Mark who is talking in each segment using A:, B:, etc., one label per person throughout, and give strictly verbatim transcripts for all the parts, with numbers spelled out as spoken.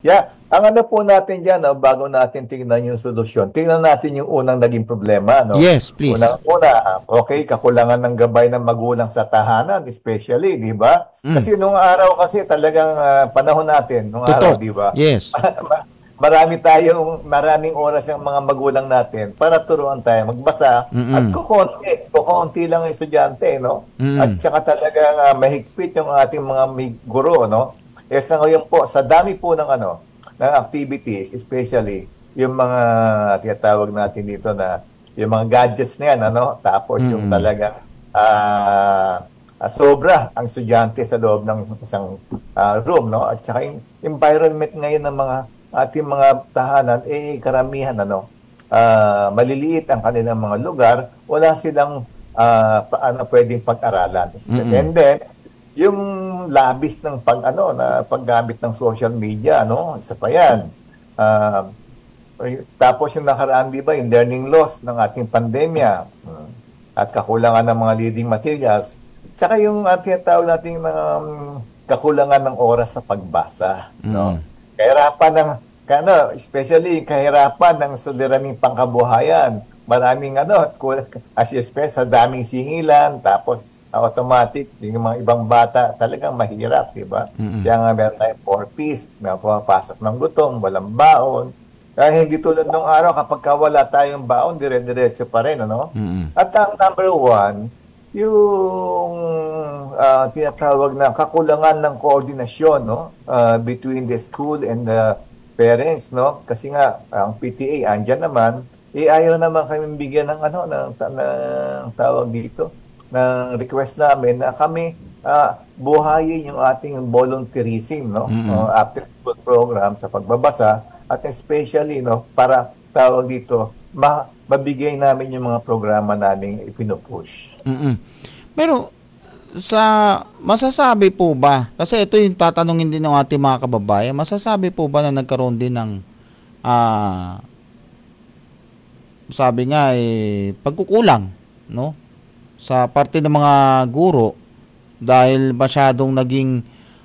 A: Yeah, ang ano po natin diyan, no, bago natin tingnan yung solusyon, tingnan natin yung unang naging problema, no?
B: Yes, please.
A: Unang-una, okay, kakulangan ng gabay ng magulang sa tahanan, especially, di ba?
B: Mm.
A: Kasi nung araw kasi talagang ah, panahon natin, nung araw,
B: Tutok.
A: di ba?
B: Yes.
A: Marami tayong, maraming oras ang mga magulang natin para turuan tayo magbasa at
B: Mm.
A: kukonti, kukonti lang ang estudyante, no? At
B: Mm.
A: saka talagang ah, mahigpit yung ating mga may guro, no? Eh sa ngayon po, sa dami po ng ano, ng activities, especially yung mga tinatawag natin dito na yung mga gadgets na yan, ano? Tapos yung
B: Mm.
A: talagang ah, ah, sobra ang estudyante sa loob ng isang ah, room, no? At saka yung environment ngayon ng mga ating mga tahanan, eh karamihan, ano, ah, maliliit ang kanilang mga lugar, wala silang ah, paano pwedeng pag-aralan.
B: Mm.
A: And then, yung labis ng pag ano na paggamit ng social media, no? Isa pa 'yan. Ah, ay- tapos yung nakaraan, di ba, yung learning loss ng ating pandemya, mm, at kakulangan ng mga reading materials, saka yung uh, tinatawag nating um, kakulangan ng oras sa pagbasa, no?
B: Mm.
A: Kahirapan ng, ano, especially kahirapan ng suliraning pangkabuhayan. Maraming ano, kul- as you expect, sa daming singilan, tapos uh, automatic, yung mga ibang bata talagang mahirap, di ba?
B: Mm.
A: Kaya nga meron tayong four-piece, na pumapasok ng gutom, walang baon. Kaya hindi tulad nung araw, kapag ka wala tayong baon, dire-diretso pa rin, ano?
B: Mm.
A: At ang number one, yung ah, tinatawag na kakulangan ng koordinasyon, no? Ah, between the school and the parents, no? Kasi nga, ang P T A, andyan naman, eh ayaw naman kami bigyan ng ano, ng, ta- ng tawag dito, ng request namin na kami ah, buhayin yung ating volunteerism, no?
B: Mm.
A: Uh, after school program sa pagbabasa, at especially, no, para tawag dito, ma mabigay namin yung mga programa naming ipinupush.
B: Mm. Pero sa masasabi po ba, kasi ito yung tatanungin din ng ating mga kababayan, masasabi po ba na nagkaroon din ng ah, sabi nga eh pagkukulang, no, sa parte ng mga guro dahil masyadong naging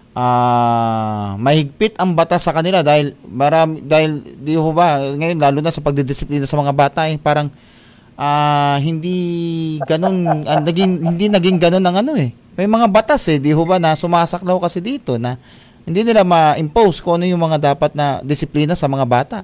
B: ah, mahigpit ang batas sa kanila dahil marami dahil di ho ba ngayon lalo na sa pagdidisiplina sa mga bata eh, parang ah, hindi ganun ah, naging hindi naging ganun ang ano eh. May mga batas eh, di ho ba na sumasaklaw kasi dito na hindi nila ma-impose kung ano yung mga dapat na disiplina sa mga bata.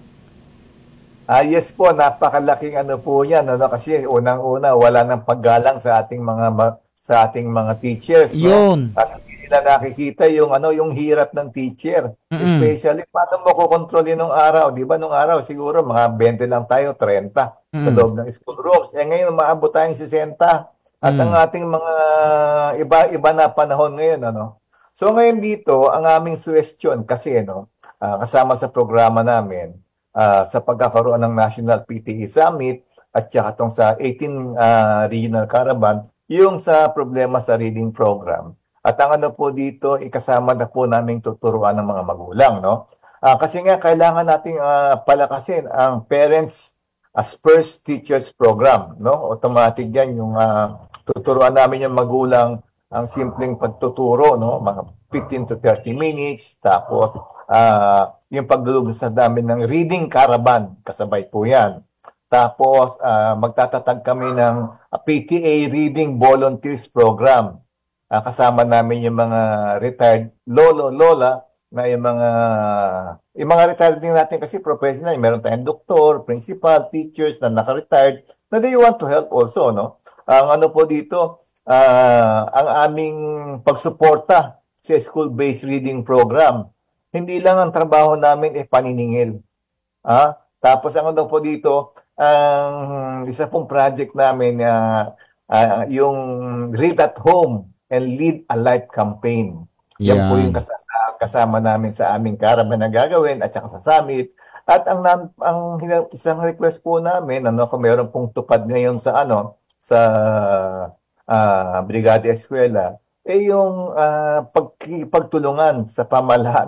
A: Ah, yes po, napakalaking ano po 'yan, ano, kasi unang-una wala nang paggalang sa ating mga ma- sa ating mga teachers, no?
B: Yun.
A: At hindi nila nakikita yung ano, yung hirap ng teacher.
B: Mm.
A: Especially paano mo kokontrolin nung araw, 'di ba? Nung araw siguro mga twenty lang tayo, thirty sa
B: Mm.
A: loob ng school rooms. Eh ngayon umaabot tayong sixty. At ang
B: Mm.
A: ating mga iba-iba na panahon ngayon, ano? So ngayon dito, ang aming suggestion kasi, no, ah, kasama sa programa namin, ah, sa pagkakaroon ng National P T E Summit at saka tong sa eighteen ah, Regional Caravan, yung sa problema sa reading program. At ang ano po dito, ikasama na po namin tuturuan ng mga magulang, no? Ah, kasi nga kailangan nating ah, palakasin ang parents as first teachers program, no? Automatic yan yung ah, tuturuan namin yung magulang ang simpleng pagtuturo, no? Mga fifteen to thirty minutes, tapos ah, yung paglulugos sa namin ng reading caravan, kasabay po yan. Tapos ah, magtatatag kami ng ah, P T A Reading Volunteers Program. Ah, kasama namin yung mga retired lolo, lola, na yung mga yung mga retired din natin kasi professional, meron tayong doktor, principal, teachers na naka-retired na they want to help also, no? Ang ano po dito, ah, ang aming pagsuporta sa school-based reading program. Hindi lang ang trabaho namin eh paniningil. Ah, tapos ang ano po dito, ang isa pong project namin na ah, yung Read at Home and Lead a Life campaign. Yan po yung
B: Yan.
A: kasama, kasama namin sa aming caravan na gagawin at saka sa summit. At ang nam- ang hina- isang request po namin, ano, kung meron pong tupad ngayon sa ano sa ah, Brigada Eskwela, eh yung ah, pagki- pagtulungan sa pamahalaan